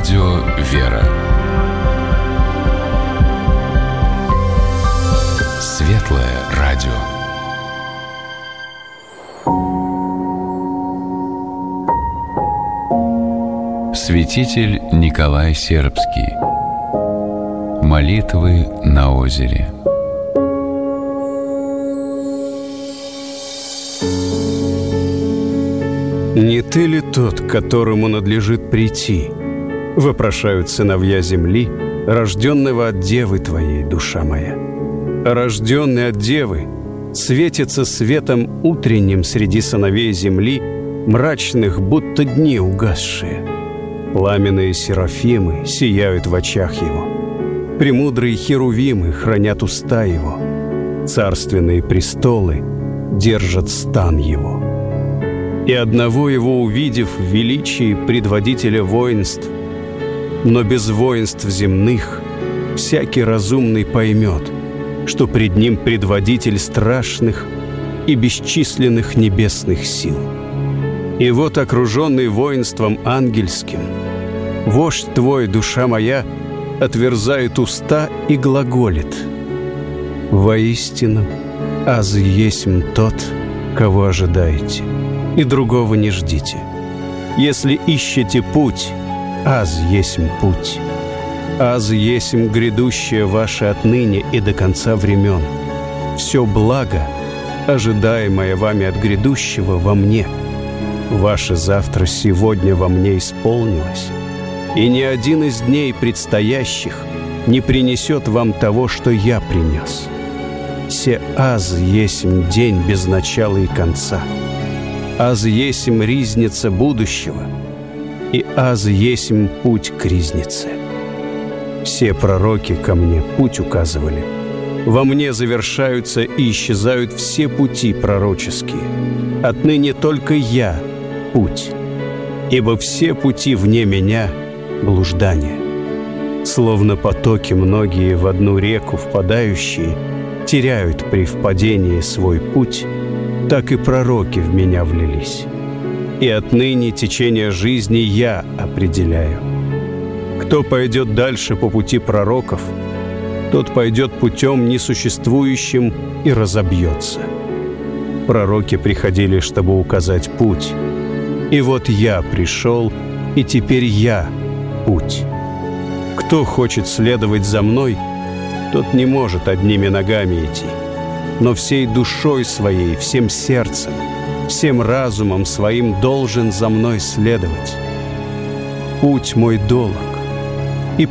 Радио «Вера». Светлое радио. Святитель Николай Сербский. Молитвы на озере. «Не ты ли тот, к которому надлежит прийти?» — вопрошают сыновья земли, рожденного от девы твоей, душа моя. Рожденный от девы светится светом утренним среди сыновей земли, мрачных, будто дни угасшие. Пламенные серафимы сияют в очах его, премудрые херувимы хранят уста его, царственные престолы держат стан его. И одного его увидев в величии предводителя воинств, но без воинств земных, всякий разумный поймет, что пред ним предводитель страшных и бесчисленных небесных сил. И вот, окруженный воинством ангельским, вождь твой, душа моя, отверзает уста и глаголит: «Воистину, аз есмь тот, кого ожидаете, и другого не ждите. Если ищете путь, аз есмь путь. Аз есмь грядущее ваше отныне и до конца времен. Все благо, ожидаемое вами от грядущего, во мне. Ваше завтра сегодня во мне исполнилось, и ни один из дней предстоящих не принесет вам того, что я принес. Се аз есмь день без начала и конца. Аз есмь ризница будущего, и аз есмь путь к ризнице. Все пророки ко мне путь указывали. Во мне завершаются и исчезают все пути пророческие. Отныне только я — путь, ибо все пути вне меня — блуждание. Словно потоки многие в одну реку впадающие теряют при впадении свой путь, так и пророки в меня влились. И отныне течение жизни я определяю. Кто пойдет дальше по пути пророков, тот пойдет путем несуществующим и разобьется. Пророки приходили, чтобы указать путь. И вот я пришел, и теперь я — путь. Кто хочет следовать за мной, тот не может одними ногами идти, но всей душой своей, всем сердцем, всем разумом своим должен за мной следовать. Путь мой долог,